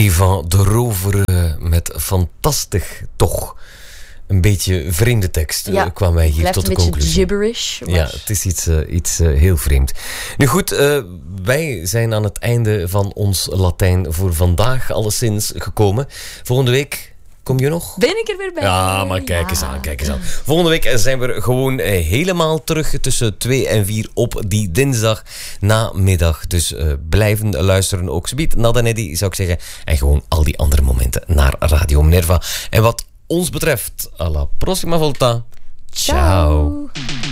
Ivan de Rover met fantastisch toch. Een beetje vreemde tekst kwamen wij hier tot de conclusie. Blijft een beetje gibberish. Maar... Ja, het is iets heel vreemd. Nu goed, wij zijn aan het einde van ons Latijn voor vandaag alleszins gekomen. Volgende week... Kom je nog? Ben ik er weer bij? Ja, maar kijk eens aan. Volgende week zijn we gewoon helemaal terug tussen 2 en 4 op die dinsdag namiddag. Dus blijven luisteren ook subiet naar de Neddy, zou ik zeggen. En gewoon al die andere momenten naar Radio Minerva. En wat ons betreft, alla prossima volta. Ciao.